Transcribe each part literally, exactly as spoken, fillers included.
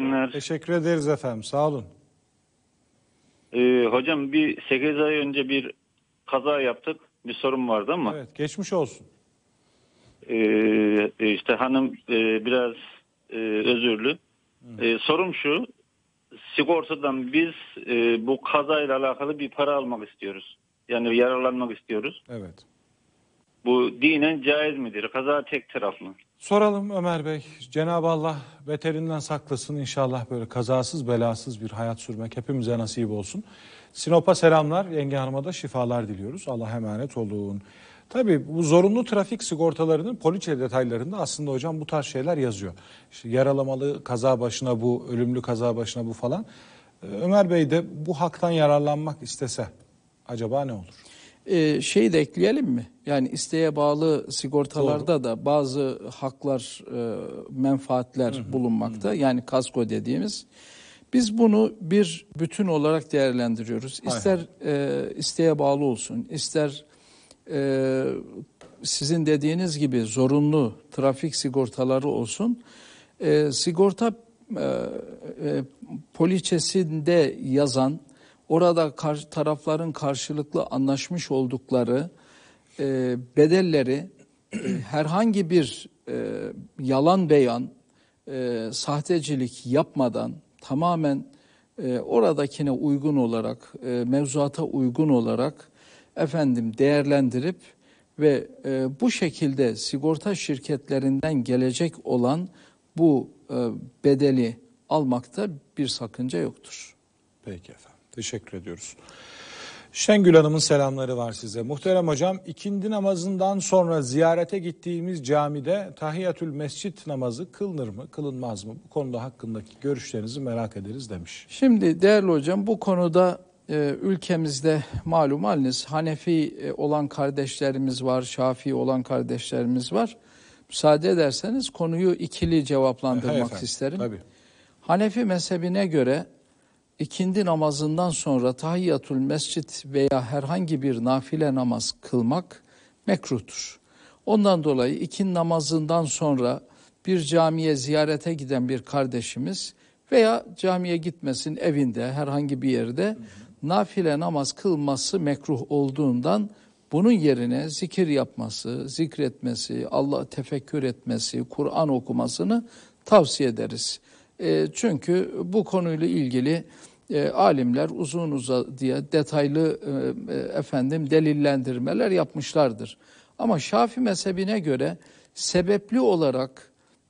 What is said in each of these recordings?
yayınlar. Teşekkür ederiz efendim. Sağ olun. Ee, hocam bir sekiz ay önce bir kaza yaptık. Bir sorun vardı ama. Evet, geçmiş olsun. Ee, işte hanım e, biraz e, özürlü. Ee, sorum şu. Sigortadan biz e, bu kazayla alakalı bir para almak istiyoruz. Yani yararlanmak istiyoruz. Evet. Bu dinen caiz midir? Kaza tek taraflı. Soralım Ömer Bey. Cenab-ı Allah beterinden saklasın. İnşallah böyle kazasız belasız bir hayat sürmek hepimize nasip olsun. Sinop'a selamlar. Yenge Hanım'a da şifalar diliyoruz. Allah'a emanet olun. Tabii bu zorunlu trafik sigortalarının poliçe detaylarında aslında hocam bu tarz şeyler yazıyor. İşte yaralamalı kaza başına bu, ölümlü kaza başına bu falan. Ee, Ömer Bey de bu haktan yararlanmak istese acaba ne olur? Ee, şeyi de ekleyelim mi? Yani isteğe bağlı sigortalarda Doğru. da bazı haklar, e, menfaatler hı hı, bulunmakta. Hı. Yani kasko dediğimiz. Biz bunu bir bütün olarak değerlendiriyoruz. İster e, isteğe bağlı olsun, ister e, sizin dediğiniz gibi zorunlu trafik sigortaları olsun. E, sigorta e, e, poliçesinde yazan, orada kar, tarafların karşılıklı anlaşmış oldukları e, bedelleri e, herhangi bir e, yalan beyan, e, sahtecilik yapmadan tamamen e, oradakine uygun olarak, e, mevzuata uygun olarak efendim değerlendirip ve e, bu şekilde sigorta şirketlerinden gelecek olan bu e, bedeli almakta bir sakınca yoktur. Peki efendim. Teşekkür ediyoruz. Şengül Hanım'ın selamları var size. Muhterem hocam, ikindi namazından sonra ziyarete gittiğimiz camide tahiyyatül mescit namazı kılınır mı, kılınmaz mı? Bu konuda hakkındaki görüşlerinizi merak ederiz demiş. Şimdi değerli hocam, bu konuda e, ülkemizde malum haliniz Hanefi e, olan kardeşlerimiz var, Şafii olan kardeşlerimiz var. Müsaade ederseniz konuyu ikili cevaplandırmak efendim, isterim. Tabii. Hanefi mezhebine göre İkindi namazından sonra tahiyyatül mescit veya herhangi bir nafile namaz kılmak mekruhtur. Ondan dolayı ikindi namazından sonra bir camiye ziyarete giden bir kardeşimiz veya camiye gitmesin, evinde herhangi bir yerde hı hı. nafile namaz kılması mekruh olduğundan bunun yerine zikir yapması, zikretmesi, Allah tefekkür etmesi, Kur'an okumasını tavsiye ederiz. E, çünkü bu konuyla ilgili e, alimler uzun uzadıya detaylı e, e, efendim delillendirmeler yapmışlardır. Ama Şafii mezhebine göre sebepli olarak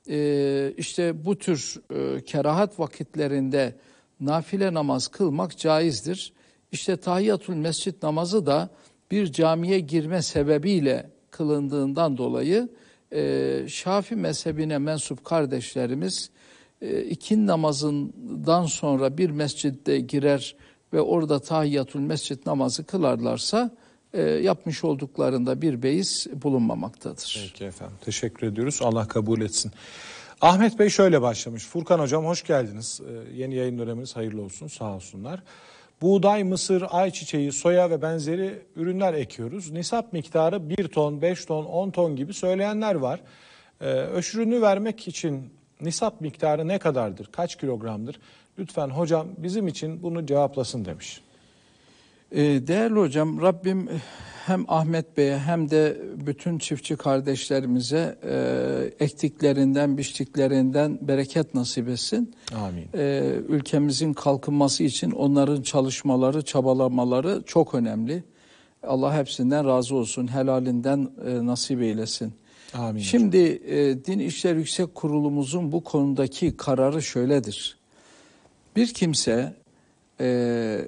e, işte bu tür e, kerahat vakitlerinde nafile namaz kılmak caizdir. İşte tahiyyatül mescit namazı da bir camiye girme sebebiyle kılındığından dolayı e, Şafii mezhebine mensup kardeşlerimiz İkindi namazından sonra bir mescitte girer ve orada tahiyyatül mescid namazı kılarlarsa e, yapmış olduklarında bir beis bulunmamaktadır. Peki efendim, teşekkür ediyoruz. Allah kabul etsin. Ahmet Bey şöyle başlamış. Furkan hocam hoş geldiniz. Ee, yeni yayın döneminiz hayırlı olsun, sağ olsunlar. Buğday, mısır, ayçiçeği, soya ve benzeri ürünler ekiyoruz. Nisap miktarı bir ton, beş ton, on ton gibi söyleyenler var. Ee, öşürünü vermek için nisap miktarı ne kadardır? Kaç kilogramdır? Lütfen hocam bizim için bunu cevaplasın demiş. Ee, değerli hocam, Rabbim hem Ahmet Bey'e hem de bütün çiftçi kardeşlerimize e, ektiklerinden, biçtiklerinden bereket nasip etsin. Amin. Ee, ülkemizin kalkınması için onların çalışmaları, çabalamaları çok önemli. Allah hepsinden razı olsun, helalinden e, nasip eylesin. Amin. Şimdi e, Din İşleri Yüksek Kurulumuzun bu konudaki kararı şöyledir. Bir kimse e,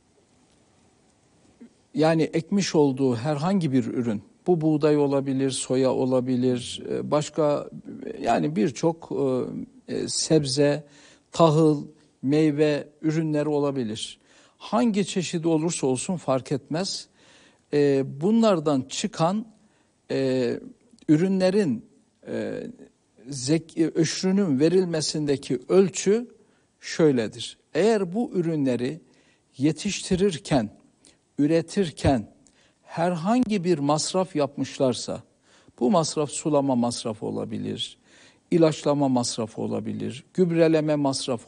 yani ekmiş olduğu herhangi bir ürün, bu buğday olabilir, soya olabilir, e, başka yani birçok e, sebze, tahıl, meyve ürünleri olabilir. Hangi çeşidi olursa olsun fark etmez. E, bunlardan çıkan e, ürünlerin e, zek, öşrünün verilmesindeki ölçü şöyledir. Eğer bu ürünleri yetiştirirken, üretirken herhangi bir masraf yapmışlarsa, bu masraf sulama masrafı olabilir, ilaçlama masrafı olabilir, gübreleme masrafı